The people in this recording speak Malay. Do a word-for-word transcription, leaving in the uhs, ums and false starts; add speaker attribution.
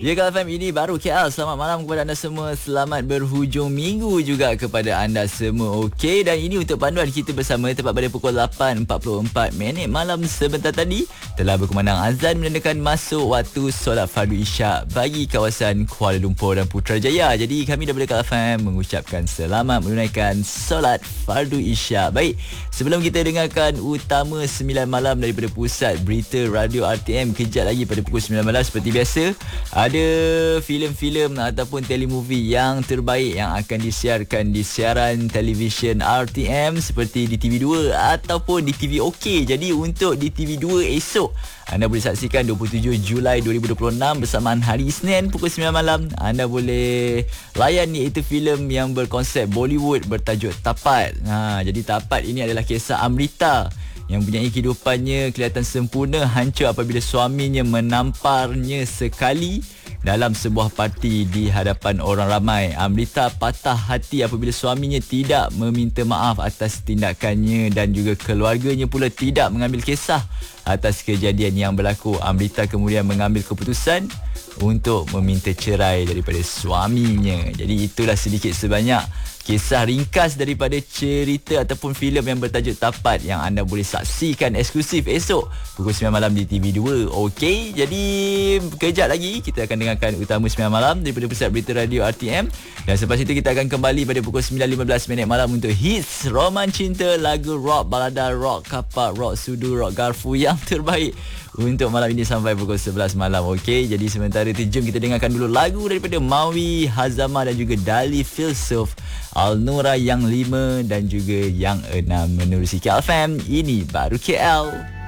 Speaker 1: Ya, Kak F M, ini baru K L. Selamat malam kepada anda semua. Selamat berhujung minggu juga kepada anda semua. Okey, dan ini untuk panduan kita bersama tepat pada pukul lapan empat puluh empat minit malam sebentar tadi telah berkumandang azan menandakan masuk waktu solat fardu isyak bagi kawasan Kuala Lumpur dan Putrajaya. Jadi kami daripada Kak F M mengucapkan selamat menunaikan solat fardu isyak. Baik, sebelum kita dengarkan utama sembilan malam daripada Pusat Berita Radio R T M, kejap lagi pada pukul sembilan malam seperti biasa ada filem-filem ataupun telemovie yang terbaik yang akan disiarkan di siaran televisyen R T M seperti di T V dua ataupun di T V OK. Jadi untuk di T V dua esok anda boleh saksikan dua puluh tujuh Julai dua ribu dua puluh enam bersamaan hari Isnin pukul sembilan malam. Anda boleh layan iaitu filem yang berkonsep Bollywood bertajuk Tapat. Ha, jadi Tapat ini adalah kisah Amrita yang mempunyai kehidupannya kelihatan sempurna hancur apabila suaminya menamparnya sekali dalam sebuah parti di hadapan orang ramai. Amrita patah hati apabila suaminya tidak meminta maaf atas tindakannya dan juga keluarganya pula tidak mengambil kisah atas kejadian yang berlaku. Amrita kemudian mengambil keputusan untuk meminta cerai daripada suaminya. Jadi itulah sedikit sebanyak kisah ringkas daripada cerita ataupun filem yang bertajuk Tapat yang anda boleh saksikan eksklusif esok pukul sembilan malam di T V dua. Okey, jadi kejap lagi kita akan dengarkan utama sembilan malam daripada Pusat Berita Radio R T M, dan selepas itu kita akan kembali pada pukul sembilan lima belas minit malam untuk hits roman cinta, lagu rock, balada rock, kapak rock, sudu rock, garfu yang terbaik untuk malam ini sampai pukul sebelas malam. Okey, jadi sementara itu jom kita dengarkan dulu lagu daripada Mawi Hazama dan juga Dali Filsuf, Al-Nura yang lima dan juga yang enam menerusi K L F M. Ini baru K L.